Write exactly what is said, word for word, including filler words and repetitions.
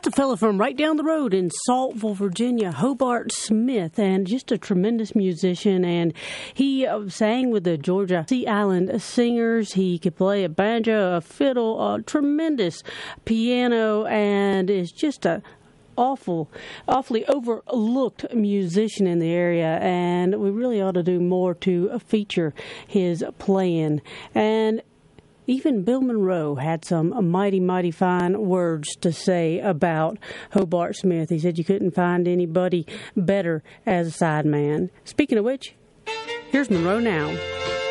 a fella from right down the road in Saltville, Virginia, Hobart Smith, and just a tremendous musician. And he uh, sang with the Georgia Sea Island Singers. He could play a banjo, a fiddle, a tremendous piano, and is just a awful, awfully overlooked musician in the area, and we really ought to do more to feature his playing. And even Bill Monroe had some mighty, mighty fine words to say about Hobart Smith. He said you couldn't find anybody better as a sideman. Speaking of which, here's Monroe now.